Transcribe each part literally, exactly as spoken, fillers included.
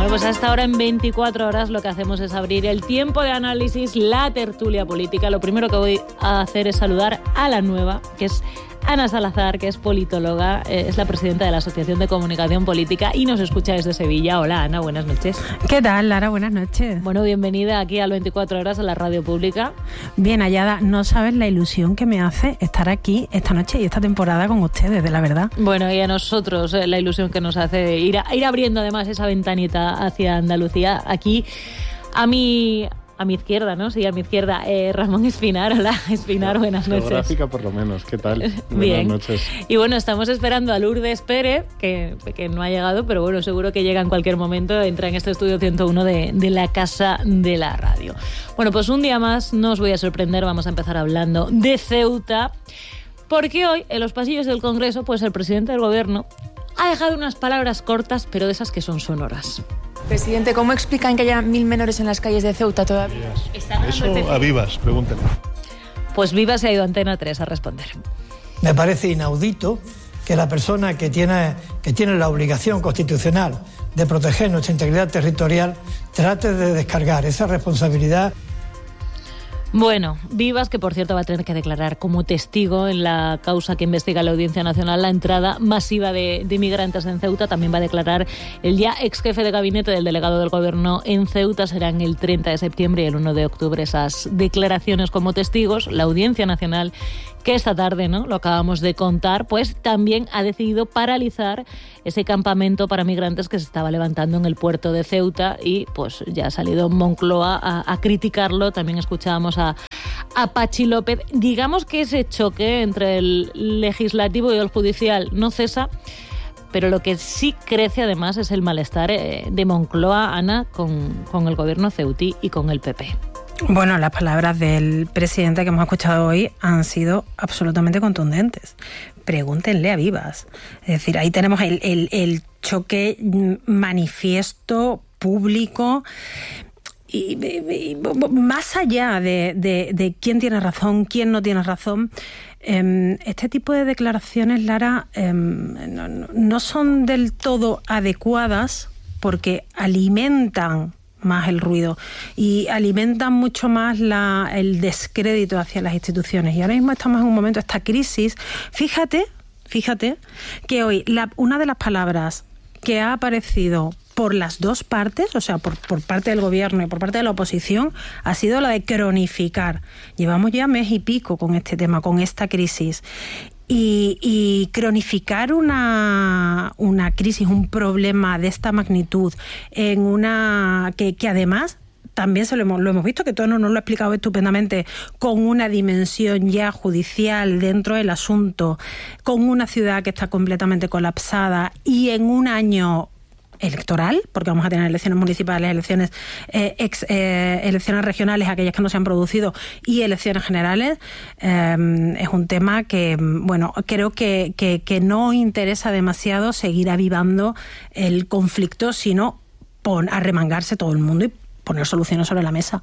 Bueno, pues hasta ahora en veinticuatro horas lo que hacemos es abrir el tiempo de análisis, la tertulia política. Lo primero que voy a hacer es saludar a la nueva, que es Ana Salazar, que es politóloga, eh, es la presidenta de la Asociación de Comunicación Política y nos escucha desde Sevilla. Hola, Ana, buenas noches. ¿Qué tal, Lara? Buenas noches. Bueno, bienvenida aquí al veinticuatro horas a la radio pública. Bien hallada. No sabes la ilusión que me hace estar aquí esta noche y esta temporada con ustedes, de la verdad. Bueno, y a nosotros eh, la ilusión que nos hace ir, a, ir abriendo además esa ventanita hacia Andalucía. Aquí a mi... A mi izquierda, ¿no? Sí, a mi izquierda, eh, Ramón Espinar. Hola, Espinar, buenas noches. Geográfica por lo menos, ¿qué tal? Bien. Buenas noches. Y bueno, estamos esperando a Lourdes Pérez, que, que no ha llegado, pero bueno, seguro que llega en cualquier momento, entra en este estudio ciento uno de, de la Casa de la Radio. Bueno, pues un día más, no os voy a sorprender, vamos a empezar hablando de Ceuta, porque hoy, en los pasillos del Congreso, pues el presidente del Gobierno ha dejado unas palabras cortas, pero de esas que son sonoras. Presidente, ¿cómo explican que haya mil menores en las calles de Ceuta todavía? Eso a Vivas, pregúntenle. Pues Vivas se ha ido a Antena tres a responder. Me parece inaudito que la persona que tiene, que tiene la obligación constitucional de proteger nuestra integridad territorial trate de descargar esa responsabilidad. Bueno, Vivas, que por cierto va a tener que declarar como testigo en la causa que investiga la Audiencia Nacional la entrada masiva de, de migrantes en Ceuta. También va a declarar el ya ex jefe de gabinete del delegado del Gobierno en Ceuta. Serán el treinta de septiembre y el uno de octubre esas declaraciones como testigos. La Audiencia Nacional, que esta tarde, ¿no?, lo acabamos de contar, pues también ha decidido paralizar ese campamento para migrantes que se estaba levantando en el puerto de Ceuta y pues ya ha salido Moncloa a, a criticarlo. También escuchábamos a, a Pachi López. Digamos que ese choque entre el legislativo y el judicial no cesa, pero lo que sí crece además es el malestar eh, de Moncloa, Ana, con, con el gobierno ceutí y con el P P. Bueno, las palabras del presidente que hemos escuchado hoy han sido absolutamente contundentes. Pregúntenle a Vivas. Es decir, ahí tenemos el, el, el choque manifiesto, público. Y, y, y más allá de, de, de quién tiene razón, quién no tiene razón, eh, este tipo de declaraciones, Lara, eh, no, no son del todo adecuadas porque alimentan más el ruido y alimentan mucho más la, el descrédito hacia las instituciones. Y ahora mismo estamos en un momento, esta crisis, fíjate, fíjate que hoy la, una de las palabras que ha aparecido por las dos partes, o sea, por, por parte del gobierno y por parte de la oposición, ha sido la de cronificar. Llevamos ya mes y pico con este tema, con esta crisis. Y, y cronificar una, una crisis, un problema de esta magnitud, en una que, que además también se lo hemos, lo hemos visto, que todo nos lo ha explicado estupendamente, con una dimensión ya judicial dentro del asunto, con una ciudad que está completamente colapsada y en un año electoral, porque vamos a tener elecciones municipales, elecciones eh, ex, eh, elecciones regionales, aquellas que no se han producido, y elecciones generales, eh, es un tema que, bueno, creo que, que, que no interesa demasiado seguir avivando el conflicto, sino pon, arremangarse todo el mundo y poner soluciones sobre la mesa.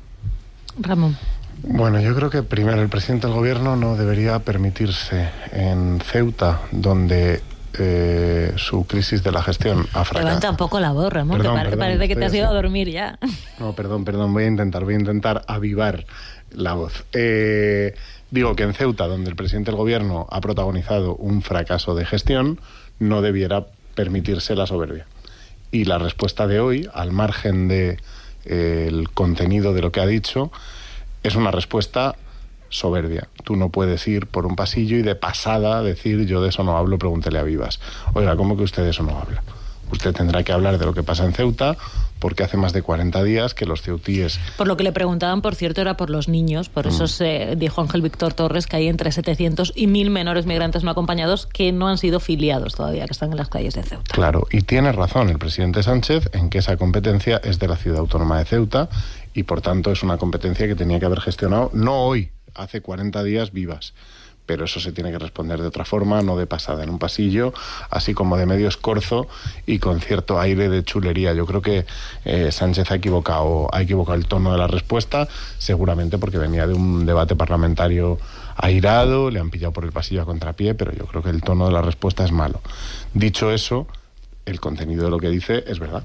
Ramón. Bueno, yo creo que primero el presidente del Gobierno no debería permitirse en Ceuta, donde Eh, su crisis de la gestión ha fracasado. Levanta un poco la voz, Ramón, Perdón, que pare, perdón, parece que te has ido así. a dormir ya. No, perdón, perdón, voy a intentar, voy a intentar avivar la voz. Eh, digo que en Ceuta, donde el presidente del Gobierno ha protagonizado un fracaso de gestión, no debiera permitirse la soberbia. Y la respuesta de hoy, al margen de eh, el contenido de lo que ha dicho, es una respuesta soberbia. Tú no puedes ir por un pasillo y de pasada decir yo de eso no hablo, pregúntele a Vivas. Oiga, ¿cómo que usted de eso no habla? Usted tendrá que hablar de lo que pasa en Ceuta, porque hace más de cuarenta días que los ceutíes... Por lo que le preguntaban, por cierto, era por los niños. Por eso mm. se dijo Ángel Víctor Torres que hay entre setecientos y mil menores migrantes no acompañados que no han sido filiados todavía, que están en las calles de Ceuta. Claro, y tiene razón el presidente Sánchez en que esa competencia es de la ciudad autónoma de Ceuta y por tanto es una competencia que tenía que haber gestionado, no hoy, hace cuarenta días, Vivas. Pero eso se tiene que responder de otra forma, no de pasada, en un pasillo, así como de medio escorzo y con cierto aire de chulería. Yo creo que eh, Sánchez ha equivocado, ha equivocado el tono de la respuesta, seguramente porque venía de un debate parlamentario airado, le han pillado por el pasillo a contrapié, pero yo creo que el tono de la respuesta es malo. Dicho eso, el contenido de lo que dice es verdad.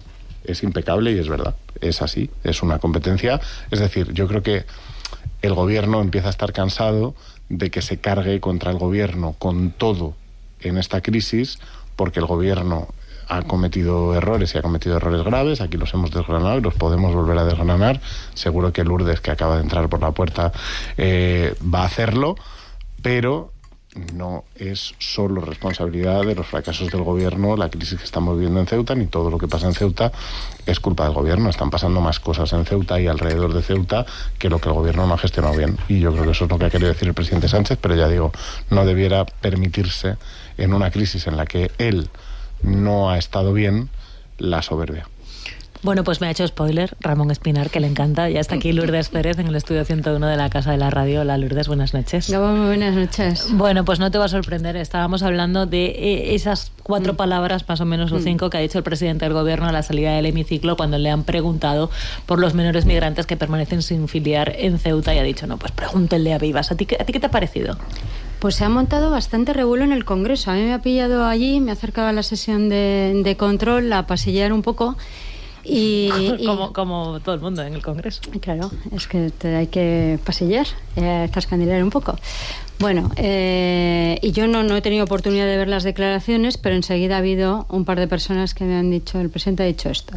es impecable y es verdad, es así, es una competencia. Es decir, yo creo que el gobierno empieza a estar cansado de que se cargue contra el gobierno con todo en esta crisis, porque el gobierno ha cometido errores y ha cometido errores graves. Aquí los hemos desgranado y los podemos volver a desgranar. Seguro que Lourdes, que acaba de entrar por la puerta, eh, va a hacerlo, pero no es solo responsabilidad de los fracasos del gobierno la crisis que estamos viviendo en Ceuta, ni todo lo que pasa en Ceuta es culpa del gobierno. Están pasando más cosas en Ceuta y alrededor de Ceuta que lo que el gobierno no ha gestionado bien, y yo creo que eso es lo que ha querido decir el presidente Sánchez, pero ya digo, no debiera permitirse en una crisis en la que él no ha estado bien la soberbia. Bueno, pues me ha hecho spoiler Ramón Espinar, que le encanta. Ya está aquí Lourdes Pérez en el estudio ciento uno de la Casa de la Radio. Hola, Lourdes, buenas noches. Hola, muy buenas noches. Bueno, pues no te va a sorprender. Estábamos hablando de esas cuatro mm. palabras, más o menos, o cinco, que ha dicho el presidente del gobierno a la salida del hemiciclo cuando le han preguntado por los menores migrantes que permanecen sin filiar en Ceuta, y ha dicho, no, pues pregúntenle a Vivas. ¿A ti, a ti qué te ha parecido? Pues se ha montado bastante revuelo en el Congreso. A mí me ha pillado allí, me ha acercado a la sesión de, de control a pasillar un poco. Y, y como, como todo el mundo en el Congreso. Claro, es que te hay que pasillar, eh, escandilar un poco. Bueno, eh, y yo no, no he tenido oportunidad de ver las declaraciones, pero enseguida ha habido un par de personas que me han dicho, el presidente ha dicho esto.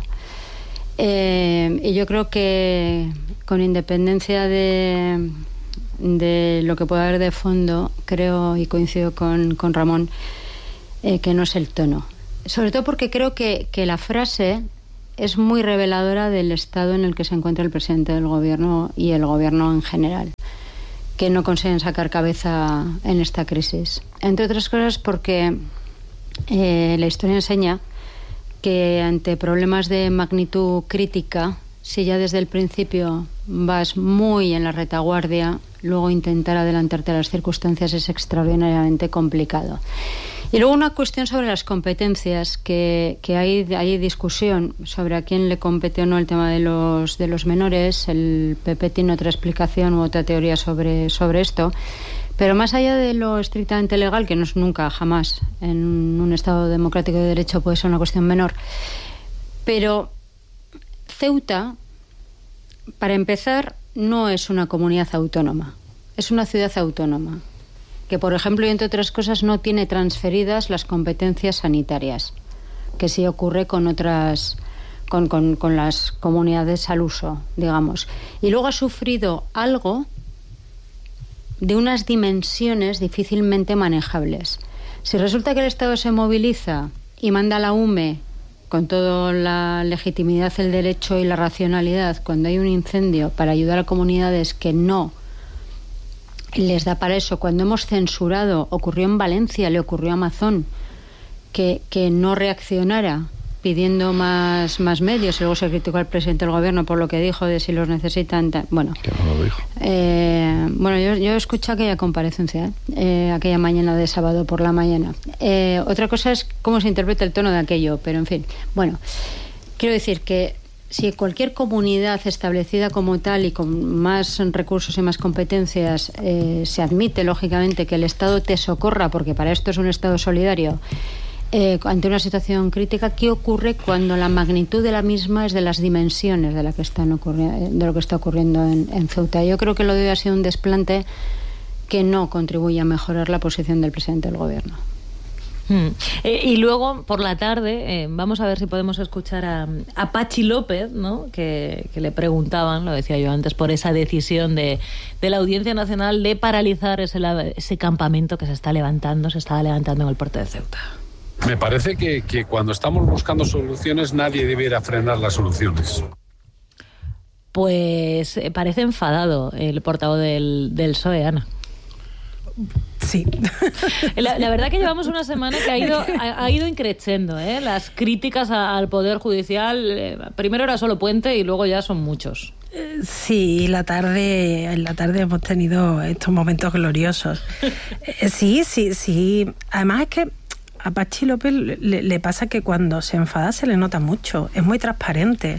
Eh, y yo creo que con independencia de, de lo que pueda haber de fondo, creo y coincido con, con Ramón, eh, que no es el tono. Sobre todo porque creo que, que la frase es muy reveladora del estado en el que se encuentra el presidente del gobierno y el gobierno en general, que no consiguen sacar cabeza en esta crisis. Entre otras cosas porque eh, la historia enseña que ante problemas de magnitud crítica, si ya desde el principio vas muy en la retaguardia, luego intentar adelantarte a las circunstancias es extraordinariamente complicado. Y luego una cuestión sobre las competencias, que, que hay, hay discusión sobre a quién le compete o no el tema de los, de los menores. El P P tiene otra explicación u otra teoría sobre, sobre esto. Pero más allá de lo estrictamente legal, que no es nunca, jamás, en un Estado democrático de derecho puede ser una cuestión menor. Pero Ceuta, para empezar, no es una comunidad autónoma, es una ciudad autónoma, que, por ejemplo, y entre otras cosas, no tiene transferidas las competencias sanitarias, que sí ocurre con otras, con, con, con las comunidades al uso, digamos. Y luego ha sufrido algo de unas dimensiones difícilmente manejables. Si resulta que el Estado se moviliza y manda a la U M E con toda la legitimidad, el derecho y la racionalidad cuando hay un incendio para ayudar a comunidades que no les da para eso, cuando hemos censurado, ocurrió en Valencia, le ocurrió a Amazon, que, que no reaccionara pidiendo más, más medios, y luego se criticó al presidente del gobierno por lo que dijo de si los necesitan. Bueno, ¿qué no lo dijo? Eh, bueno, yo, yo escuché aquella comparecencia, eh, aquella mañana de sábado por la mañana. Eh, otra cosa es cómo se interpreta el tono de aquello, pero en fin. Bueno, quiero decir que si cualquier comunidad establecida como tal y con más recursos y más competencias eh, se admite, lógicamente, que el Estado te socorra, porque para esto es un Estado solidario, eh, ante una situación crítica, ¿qué ocurre cuando la magnitud de la misma es de las dimensiones de, la que están ocurri- de lo que está ocurriendo en, en Ceuta? Yo creo que lo de hoy ha sido un desplante que no contribuye a mejorar la posición del presidente del gobierno. Hmm. Eh, y luego, por la tarde, eh, vamos a ver si podemos escuchar a, a Pachi López, ¿no? que, que le preguntaban, lo decía yo antes, por esa decisión de, de la Audiencia Nacional de paralizar ese, ese campamento que se está levantando, se estaba levantando en el puerto de Ceuta. Me parece que, que cuando estamos buscando soluciones, nadie debiera frenar las soluciones. Pues eh, parece enfadado el portavoz del, del P S O E, Ana. Sí. La, la verdad que llevamos una semana que ha ido ha, ha ido increciendo, ¿eh? Las críticas a, al Poder Judicial. Eh, primero era solo Puente y luego ya son muchos. Sí, la tarde, en la tarde hemos tenido estos momentos gloriosos. Eh, sí, sí, sí. Además es que a Patxi López le, le pasa que cuando se enfada se le nota mucho, es muy transparente.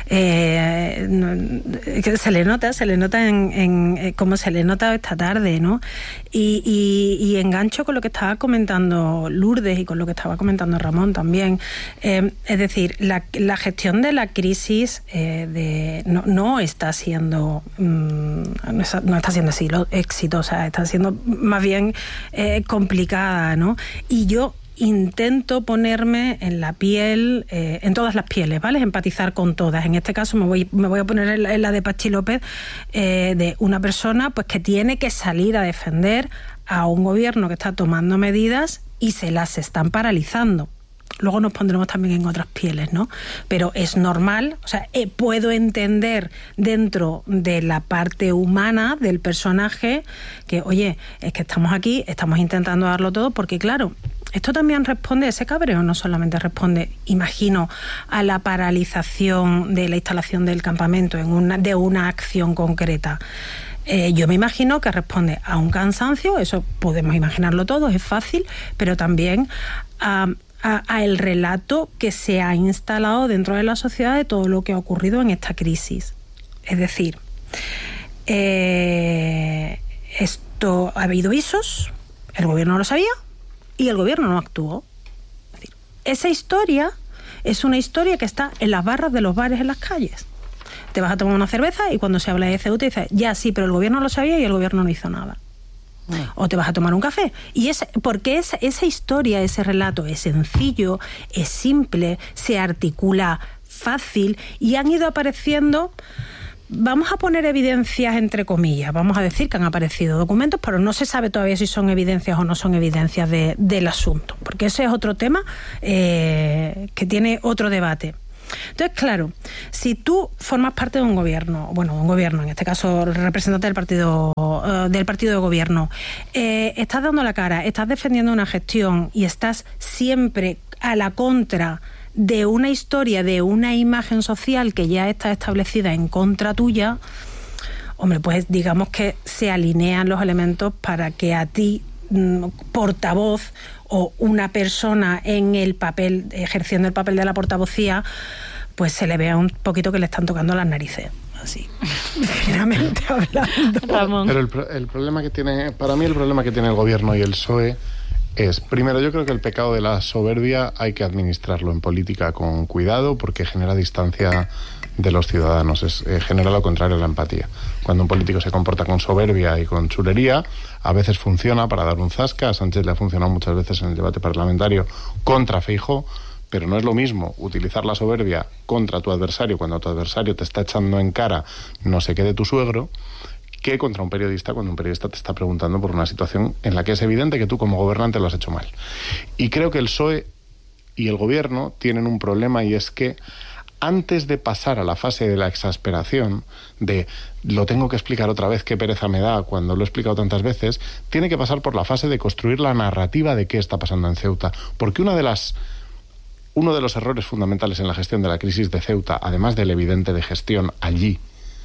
Eh, se le nota, se le nota en, en como se le nota esta tarde, ¿no? Y, y, y engancho con lo que estaba comentando Lourdes y con lo que estaba comentando Ramón también. Eh, es decir, la, la gestión de la crisis eh, de, no, no está siendo mmm, no, está, no está siendo así exitosa, está siendo más bien eh, complicada, ¿no? Y yo intento ponerme en la piel, eh, en todas las pieles, ¿vale? Empatizar con todas. En este caso me voy, me voy a poner en la, en la de Patxi López, eh, de una persona pues que tiene que salir a defender a un gobierno que está tomando medidas y se las están paralizando. Luego nos pondremos también en otras pieles, ¿no? Pero es normal, o sea, eh, puedo entender dentro de la parte humana del personaje que, oye, es que estamos aquí, estamos intentando darlo todo, porque claro, esto también responde, ese cabreo no solamente responde, imagino, a la paralización de la instalación del campamento en una, de una acción concreta. Eh, yo me imagino que responde a un cansancio, eso podemos imaginarlo todos, es fácil, pero también a, a, a el relato que se ha instalado dentro de la sociedad de todo lo que ha ocurrido en esta crisis. Es decir, eh, esto ha habido visos, el gobierno lo sabía y el gobierno no actuó. Es decir, esa historia es una historia que está en las barras de los bares en las calles. Te vas a tomar una cerveza y cuando se habla de Ceuta dices, ya sí, pero el gobierno lo sabía y el gobierno no hizo nada. Mm. O te vas a tomar un café. Y es porque esa, esa historia, ese relato es sencillo, es simple, se articula fácil y han ido apareciendo, vamos a poner evidencias entre comillas, vamos a decir que han aparecido documentos, pero no se sabe todavía si son evidencias o no son evidencias de, del asunto, porque ese es otro tema eh, que tiene otro debate. Entonces, claro, si tú formas parte de un gobierno, bueno, un gobierno, en este caso representante del partido uh, del partido de gobierno, eh, estás dando la cara, estás defendiendo una gestión y estás siempre a la contra de una historia, de una imagen social que ya está establecida en contra tuya, hombre, pues digamos que se alinean los elementos para que a ti, mmm, portavoz o una persona en el papel, ejerciendo el papel de la portavocía, pues se le vea un poquito que le están tocando las narices. Así, finalmente hablando. Ramón. Pero el, el problema que tiene, para mí el problema que tiene el gobierno y el P S O E es, primero, yo creo que el pecado de la soberbia hay que administrarlo en política con cuidado porque genera distancia de los ciudadanos, es, eh, genera lo contrario a la empatía. Cuando un político se comporta con soberbia y con chulería, a veces funciona para dar un zasca. A Sánchez le ha funcionado muchas veces en el debate parlamentario contra Feijóo, pero no es lo mismo utilizar la soberbia contra tu adversario cuando tu adversario te está echando en cara no sé qué de tu suegro, que contra un periodista cuando un periodista te está preguntando por una situación en la que es evidente que tú como gobernante lo has hecho mal. Y creo que el P S O E y el gobierno tienen un problema, y es que antes de pasar a la fase de la exasperación, de lo tengo que explicar otra vez, qué pereza me da cuando lo he explicado tantas veces, tiene que pasar por la fase de construir la narrativa de qué está pasando en Ceuta. Porque una de las, uno de los errores fundamentales en la gestión de la crisis de Ceuta, además del evidente de gestión allí,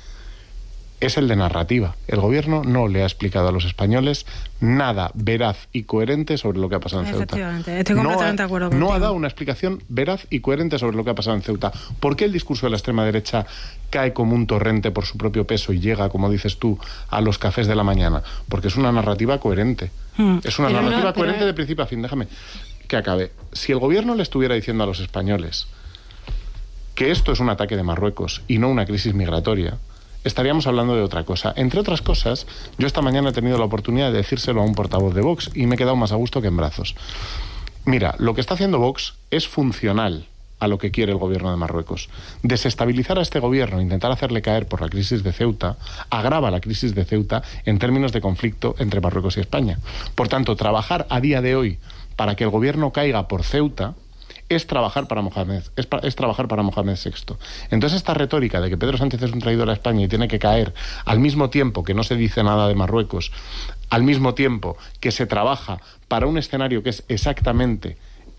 es el de narrativa. El gobierno no le ha explicado a los españoles nada veraz y coherente sobre lo que ha pasado en Ceuta. Efectivamente, estoy completamente no ha, de acuerdo contigo. No ha dado una explicación veraz y coherente sobre lo que ha pasado en Ceuta. ¿Por qué el discurso de la extrema derecha cae como un torrente por su propio peso y llega, como dices tú, a los cafés de la mañana? Porque es una narrativa coherente. Hmm. Es una pero narrativa no, pero... coherente de principio a fin. Déjame que acabe. Si el gobierno le estuviera diciendo a los españoles que esto es un ataque de Marruecos y no una crisis migratoria, estaríamos hablando de otra cosa. Entre otras cosas, yo esta mañana he tenido la oportunidad de decírselo a un portavoz de Vox y me he quedado más a gusto que en brazos. Mira, lo que está haciendo Vox es funcional a lo que quiere el gobierno de Marruecos. Desestabilizar a este gobierno, intentar hacerle caer por la crisis de Ceuta, agrava la crisis de Ceuta en términos de conflicto entre Marruecos y España. Por tanto, trabajar a día de hoy para que el gobierno caiga por Ceuta es trabajar para Mohamed, es, pa, es trabajar para Mohamed sexto. Entonces esta retórica de que Pedro Sánchez es un traidor a España y tiene que caer al mismo tiempo que no se dice nada de Marruecos, al mismo tiempo que se trabaja para un escenario que es exactamente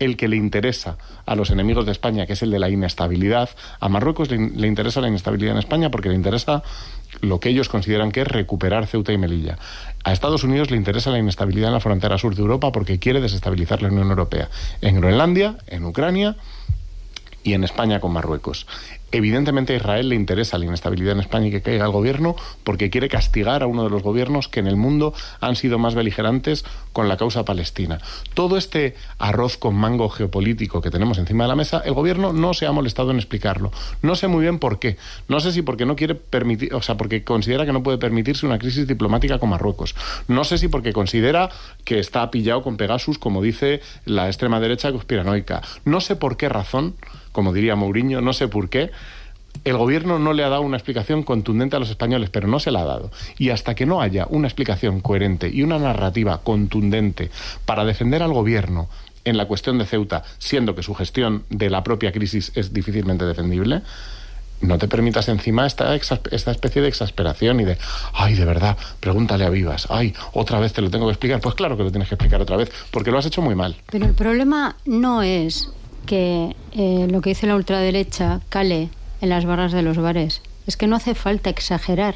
el que le interesa a los enemigos de España, que es el de la inestabilidad. A Marruecos le, le interesa la inestabilidad en España porque le interesa lo que ellos consideran que es recuperar Ceuta y Melilla. A Estados Unidos le interesa la inestabilidad en la frontera sur de Europa porque quiere desestabilizar la Unión Europea. En Groenlandia, en Ucrania y en España con Marruecos. Evidentemente a Israel le interesa la inestabilidad en España y que caiga el gobierno porque quiere castigar a uno de los gobiernos que en el mundo han sido más beligerantes con la causa palestina. Todo este arroz con mango geopolítico que tenemos encima de la mesa, el gobierno no se ha molestado en explicarlo. No sé muy bien por qué. No sé si porque no quiere permitir, o sea, porque considera que no puede permitirse una crisis diplomática con Marruecos. No sé si porque considera que está pillado con Pegasus, como dice la extrema derecha conspiranoica. No sé por qué razón, como diría Mourinho, no sé por qué, el gobierno no le ha dado una explicación contundente a los españoles, pero no se la ha dado. Y hasta que no haya una explicación coherente y una narrativa contundente para defender al gobierno en la cuestión de Ceuta, siendo que su gestión de la propia crisis es difícilmente defendible, no te permitas encima esta, esta especie de exasperación y de, ay, de verdad, pregúntale a Vivas, ay, otra vez te lo tengo que explicar. Pues claro que lo tienes que explicar otra vez, porque lo has hecho muy mal. Pero el problema no es que eh, lo que dice la ultraderecha cale en las barras de los bares. Es que no hace falta exagerar,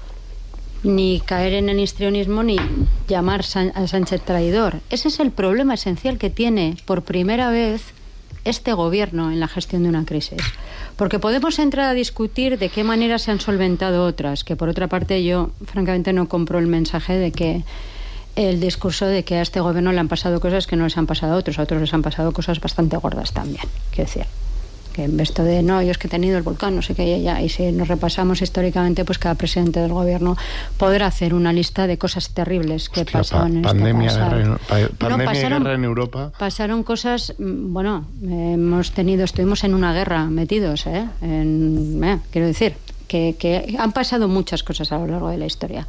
ni caer en el histrionismo, ni llamar a Sánchez traidor. Ese es el problema esencial que tiene por primera vez este gobierno en la gestión de una crisis. Porque podemos entrar a discutir de qué manera se han solventado otras, que por otra parte yo francamente no compro el mensaje de que el discurso de que a este gobierno le han pasado cosas que no les han pasado a otros, a otros les han pasado cosas bastante gordas también. Quiero decir, que esto de no, yo es que he tenido el volcán, no sé qué, y ya, y si nos repasamos históricamente, pues cada presidente del gobierno podrá hacer una lista de cosas terribles que Hostia, pasaron en pandemia, este pasado. Guerra, pa, pandemia no, pasaron, guerra en Europa. Pasaron cosas, bueno, hemos tenido, estuvimos en una guerra metidos, ¿eh? En, eh quiero decir, que, que han pasado muchas cosas a lo largo de la historia.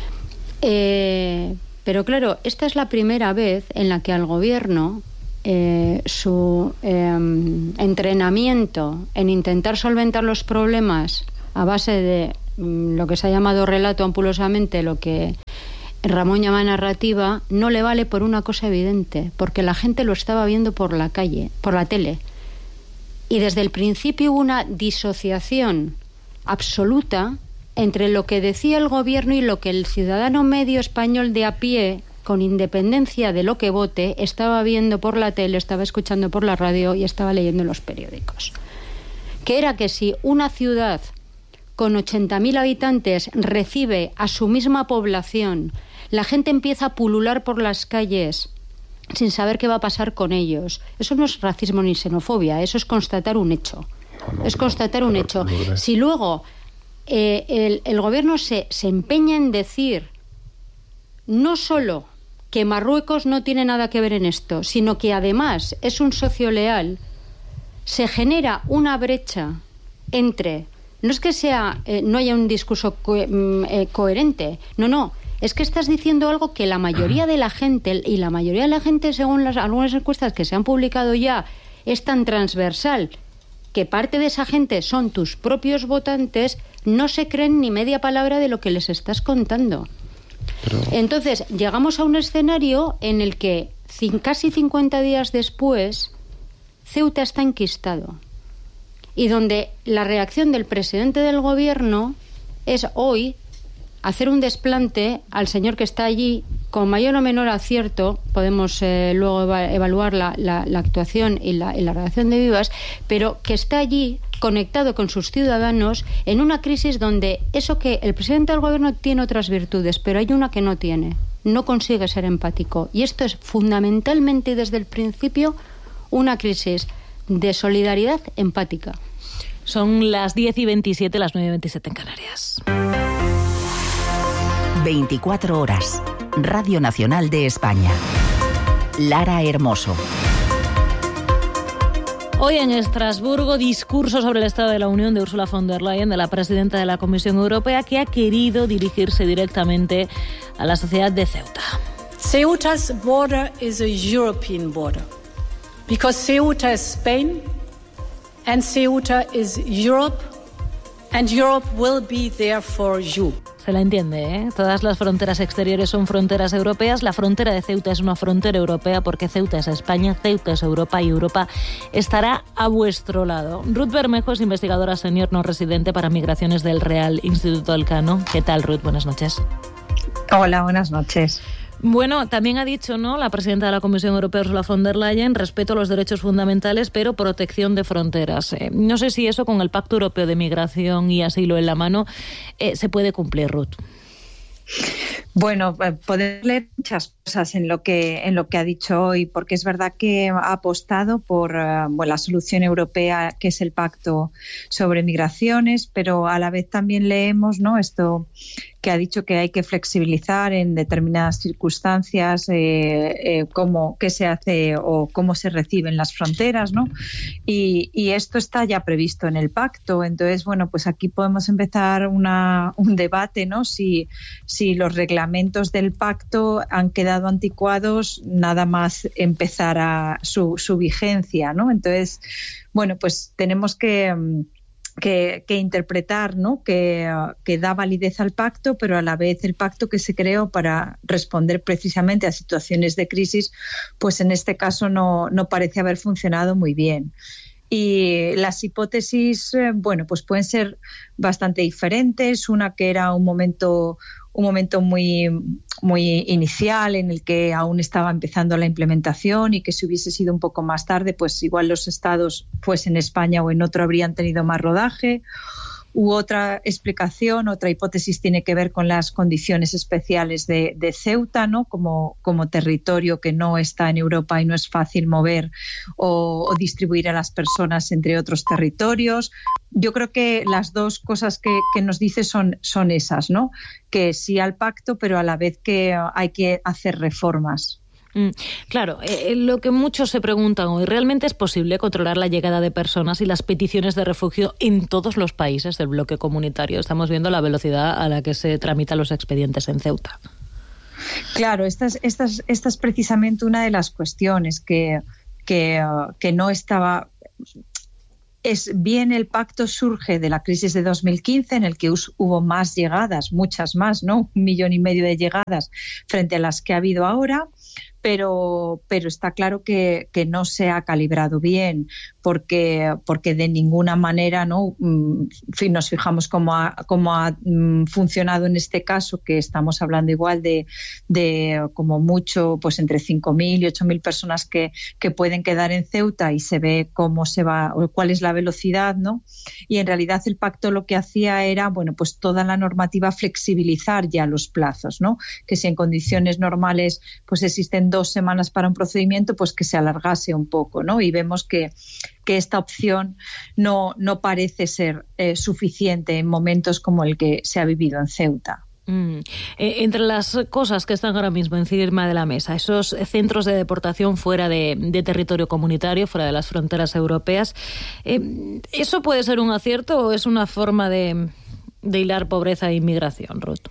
Eh... Pero claro, esta es la primera vez en la que al gobierno eh, su eh, entrenamiento en intentar solventar los problemas a base de mm, lo que se ha llamado relato ampulosamente, lo que Ramón llama narrativa, no le vale por una cosa evidente, porque la gente lo estaba viendo por la calle, por la tele. Y desde el principio hubo una disociación absoluta entre lo que decía el gobierno y lo que el ciudadano medio español de a pie, con independencia de lo que vote, estaba viendo por la tele, estaba escuchando por la radio y estaba leyendo en los periódicos. Que era que si una ciudad con ochenta mil habitantes recibe a su misma población, la gente empieza a pulular por las calles sin saber qué va a pasar con ellos. Eso no es racismo ni xenofobia, eso es constatar un hecho. No, no, es constatar no, un hecho. No, no, no. Si luego Eh, el, el gobierno se, se empeña en decir no solo que Marruecos no tiene nada que ver en esto, sino que además es un socio leal, se genera una brecha entre, no es que sea eh, no haya un discurso co eh, coherente, no, no, es que estás diciendo algo que la mayoría de la gente, y la mayoría de la gente, según las, algunas encuestas que se han publicado ya, es tan transversal que parte de esa gente son tus propios votantes, no se creen ni media palabra de lo que les estás contando. Pero... Entonces, llegamos a un escenario en el que casi cincuenta días después, Ceuta está enquistado. Y donde la reacción del presidente del gobierno es hoy hacer un desplante al señor que está allí, con mayor o menor acierto, podemos eh, luego eva evaluar la, la, la actuación y la, y la reacción de Vivas, pero que está allí conectado con sus ciudadanos en una crisis donde eso que el presidente del gobierno tiene otras virtudes, pero hay una que no tiene, no consigue ser empático. Y esto es fundamentalmente y desde el principio una crisis de solidaridad empática. Son las diez y veintisiete, las nueve y veintisiete en Canarias. veinticuatro horas. Radio Nacional de España. Lara Hermoso. Hoy en Estrasburgo, discurso sobre el Estado de la Unión de Ursula von der Leyen, de la presidenta de la Comisión Europea, que ha querido dirigirse directamente a la sociedad de Ceuta. Ceuta's border is a European border, because Ceuta is Spain, and Ceuta is Europe, and Europe will be there for you. Se la entiende, ¿eh? Todas las fronteras exteriores son fronteras europeas. La frontera de Ceuta es una frontera europea porque Ceuta es España, Ceuta es Europa y Europa estará a vuestro lado. Ruth Bermejo es investigadora senior no residente para migraciones del Real Instituto Elcano. ¿Qué tal, Ruth? Buenas noches. Hola, buenas noches. Bueno, también ha dicho, ¿no?, la presidenta de la Comisión Europea, Ursula von der Leyen, respeto a los derechos fundamentales, pero protección de fronteras. Eh, no sé si eso, con el Pacto Europeo de Migración y Asilo en la mano, eh, se puede cumplir, Ruth. Bueno, poder leer muchas cosas en lo que en lo que ha dicho hoy, porque es verdad que ha apostado por uh, bueno, la solución europea, que es el Pacto sobre Migraciones, pero a la vez también leemos, ¿no?, esto que ha dicho que hay que flexibilizar en determinadas circunstancias eh, eh, cómo qué se hace o cómo se reciben las fronteras, ¿no? Y, y esto está ya previsto en el pacto. Entonces, bueno, pues aquí podemos empezar una, un debate, ¿no? Si, si los reglamentos del pacto han quedado anticuados nada más empezar a su, su vigencia, ¿no? Entonces, bueno, pues tenemos que Que, que interpretar, ¿no?, que, que da validez al pacto, pero a la vez el pacto que se creó para responder precisamente a situaciones de crisis, pues en este caso no, no parece haber funcionado muy bien. Y las hipótesis, eh, bueno, pues pueden ser bastante diferentes. Una que era un momento un momento muy, muy inicial en el que aún estaba empezando la implementación y que si hubiese sido un poco más tarde, pues igual los estados, pues en España o en otro, habrían tenido más rodaje. U otra explicación, otra hipótesis tiene que ver con las condiciones especiales de, de Ceuta, ¿no?, como, como territorio que no está en Europa y no es fácil mover o, o distribuir a las personas entre otros territorios. Yo creo que las dos cosas que, que nos dice son, son esas, ¿no?, que sí al pacto, pero a la vez que hay que hacer reformas. Mm, claro, eh, lo que muchos se preguntan hoy, ¿realmente es posible controlar la llegada de personas y las peticiones de refugio en todos los países del bloque comunitario? Estamos viendo la velocidad a la que se tramitan los expedientes en Ceuta. Claro, esta es, esta es, esta es precisamente una de las cuestiones que, que, uh, que no estaba... Es bien, el pacto surge de la crisis de dos mil quince, en el que hubo más llegadas, muchas más, ¿no? Un millón y medio de llegadas frente a las que ha habido ahora, pero, pero está claro que, que no se ha calibrado bien, porque, porque de ninguna manera, ¿no?, en fin, nos fijamos cómo ha, cómo ha funcionado en este caso, que estamos hablando igual de, de como mucho, pues entre cinco mil y ocho mil personas que, que pueden quedar en Ceuta, y se ve cómo se va, o cuál es la velocidad, ¿no? Y en realidad el pacto lo que hacía era, bueno, pues toda la normativa flexibilizar ya los plazos, ¿no? Que si en condiciones normales pues existen dos semanas para un procedimiento, pues que se alargase un poco, ¿no? Y vemos que, que esta opción no, no parece ser eh, suficiente en momentos como el que se ha vivido en Ceuta. Mm. Eh, entre las cosas que están ahora mismo encima de la mesa, esos centros de deportación fuera de, de territorio comunitario, fuera de las fronteras europeas, eh, ¿eso puede ser un acierto o es una forma de, de hilar pobreza e inmigración, Ruth?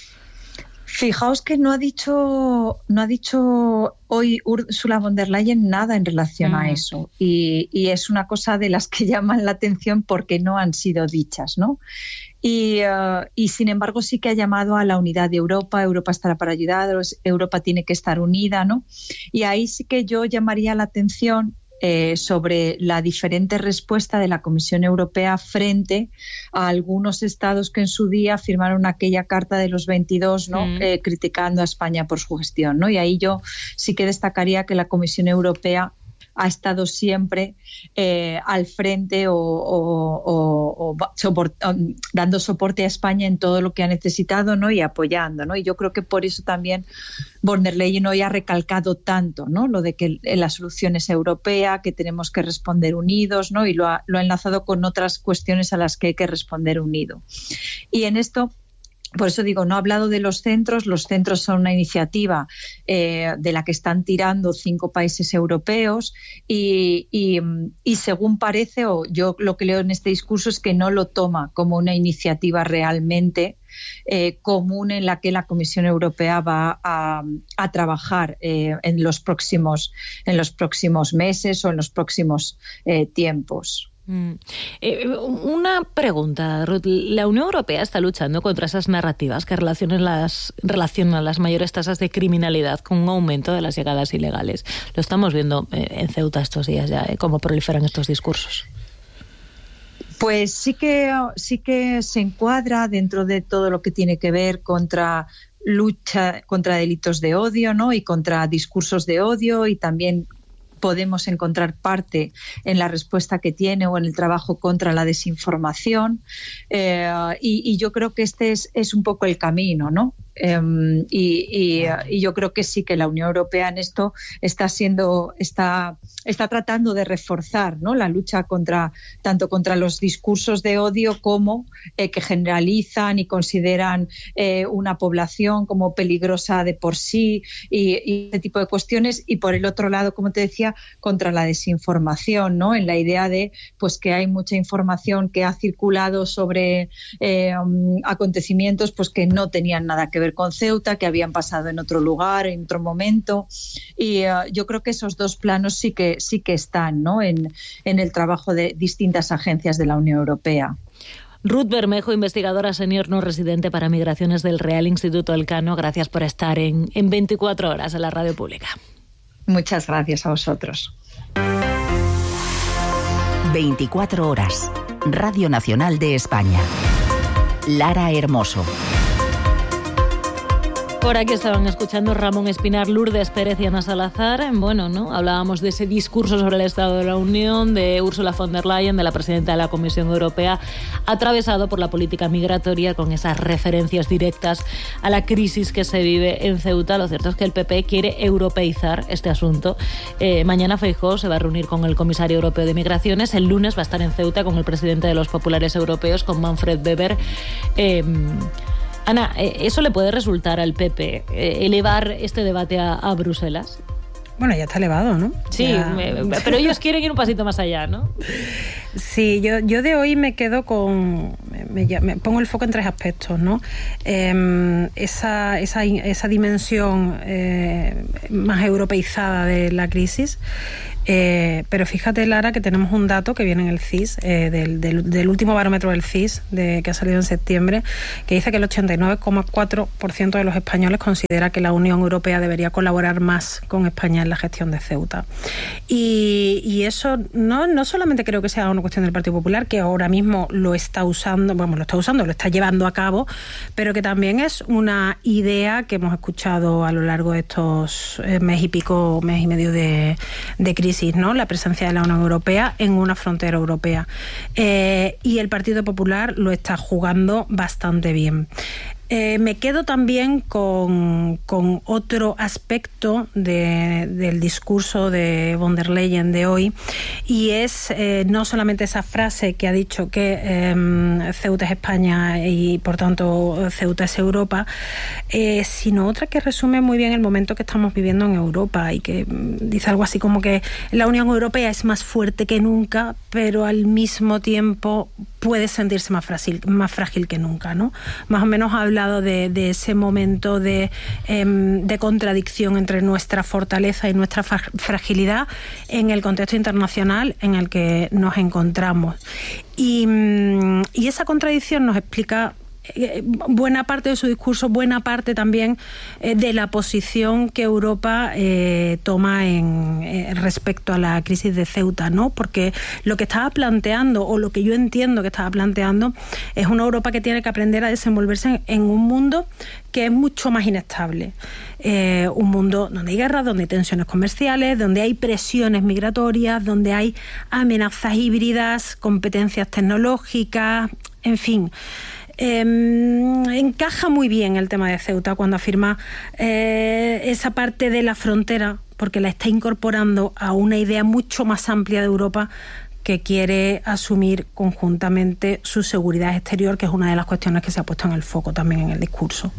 Fijaos que no ha dicho no ha dicho hoy Ursula von der Leyen nada en relación mm. a eso, y, y es una cosa de las que llaman la atención porque no han sido dichas, ¿no? Y, uh, y sin embargo sí que ha llamado a la unidad de Europa. Europa estará para ayudar, Europa tiene que estar unida, ¿no? Y ahí sí que yo llamaría la atención Eh, sobre la diferente respuesta de la Comisión Europea frente a algunos estados que en su día firmaron aquella carta de los veintidós, ¿no? Mm. Eh, criticando a España por su gestión, ¿no? Y ahí yo sí que destacaría que la Comisión Europea ha estado siempre eh, al frente o, o, o, o soport, dando soporte a España en todo lo que ha necesitado, ¿no? Y apoyando, ¿no? Y yo creo que por eso también von der Leyen hoy ha recalcado tanto, ¿no? Lo de que la solución es europea, que tenemos que responder unidos, ¿no? Y lo ha, lo ha enlazado con otras cuestiones a las que hay que responder unido. Y en esto, por eso digo, no he hablado de los centros. Los centros son una iniciativa eh, de la que están tirando cinco países europeos y, y, y según parece, o yo lo que leo en este discurso es que no lo toma como una iniciativa realmente eh, común en la que la Comisión Europea va a, a trabajar eh, en los próximos, en los próximos meses o en los próximos eh, tiempos. Mm. Eh, una pregunta, Ruth. La Unión Europea está luchando contra esas narrativas que relacionan las, relacionan las mayores tasas de criminalidad con un aumento de las llegadas ilegales. Lo estamos viendo eh, en Ceuta estos días ya, eh, cómo proliferan estos discursos. Pues sí que, sí que se encuadra dentro de todo lo que tiene que ver contra lucha contra delitos de odio, ¿no? Y contra discursos de odio, y también podemos encontrar parte en la respuesta que tiene o en el trabajo contra la desinformación, eh, y, y yo creo que este es, es un poco el camino, ¿no? Um, y, y, y yo creo que sí que la Unión Europea en esto está siendo está está tratando de reforzar, ¿no?, la lucha contra tanto contra los discursos de odio como eh, que generalizan y consideran eh, una población como peligrosa de por sí, y, y este tipo de cuestiones, y por el otro lado, como te decía, contra la desinformación, ¿no?, en la idea de pues que hay mucha información que ha circulado sobre eh, um, acontecimientos pues que no tenían nada que ver con Ceuta, que habían pasado en otro lugar, en otro momento, y uh, yo creo que esos dos planos sí que sí que están, ¿no?, en, en el trabajo de distintas agencias de la Unión Europea. Ruth Bermejo, investigadora senior no residente para migraciones del Real Instituto Elcano, gracias por estar en, en veinticuatro horas en la radio pública. Muchas gracias a vosotros. veinticuatro horas, Radio Nacional de España. Lara Hermoso. Por aquí estaban escuchando Ramón Espinar, Lourdes Pérez y Ana Salazar. Bueno, ¿no? Hablábamos de ese discurso sobre el Estado de la Unión de Ursula von der Leyen, de la presidenta de la Comisión Europea, atravesado por la política migratoria, con esas referencias directas a la crisis que se vive en Ceuta. Lo cierto es que el P P quiere europeizar este asunto. Eh, mañana Feijóo se va a reunir con el comisario europeo de Migraciones. El lunes va a estar en Ceuta con el presidente de los populares europeos, con Manfred Weber. Eh, Ana, ¿eso le puede resultar al P P, eh, elevar este debate a, a Bruselas? Bueno, ya está elevado, ¿no? Sí, ya... me, pero ellos quieren ir un pasito más allá, ¿no? Sí, yo, yo de hoy me quedo con... Me, me pongo el foco en tres aspectos, ¿no? Eh, esa, esa, esa dimensión eh, más europeizada de la crisis. Eh, pero fíjate, Lara, que tenemos un dato que viene en el C I S, eh, del, del, del último barómetro del C I S, de, que ha salido en septiembre, que dice que el ochenta y nueve coma cuatro por ciento de los españoles considera que la Unión Europea debería colaborar más con España en la gestión de Ceuta. Y, y eso no, no solamente creo que sea una cuestión del Partido Popular, que ahora mismo lo está usando, vamos, lo está usando, lo está llevando a cabo, pero que también es una idea que hemos escuchado a lo largo de estos eh, mes y pico, mes y medio de, de crisis, ¿no? La presencia de la Unión Europea en una frontera europea. Eh, y el Partido Popular lo está jugando bastante bien. Eh, me quedo también con, con otro aspecto de, del discurso de von der Leyen de hoy, y es eh, no solamente esa frase que ha dicho que eh, Ceuta es España y por tanto Ceuta es Europa, eh, sino otra que resume muy bien el momento que estamos viviendo en Europa, y que dice algo así como que la Unión Europea es más fuerte que nunca, pero al mismo tiempo puede sentirse más frágil, más frágil que nunca, ¿no? Más o menos habla De, de ese momento de, eh, de contradicción entre nuestra fortaleza y nuestra fragilidad en el contexto internacional en el que nos encontramos. Y, y esa contradicción nos explica buena parte de su discurso, buena parte también eh, de la posición que Europa eh, toma en eh, respecto a la crisis de Ceuta, ¿no? Porque lo que estaba planteando, o lo que yo entiendo que estaba planteando, es una Europa que tiene que aprender a desenvolverse en, en un mundo que es mucho más inestable. Eh, un mundo donde hay guerras, donde hay tensiones comerciales, donde hay presiones migratorias, donde hay amenazas híbridas, competencias tecnológicas, en fin. Eh, encaja muy bien el tema de Ceuta cuando afirma eh, esa parte de la frontera, porque la está incorporando a una idea mucho más amplia de Europa, que quiere asumir conjuntamente su seguridad exterior, que es una de las cuestiones que se ha puesto en el foco también en el discurso.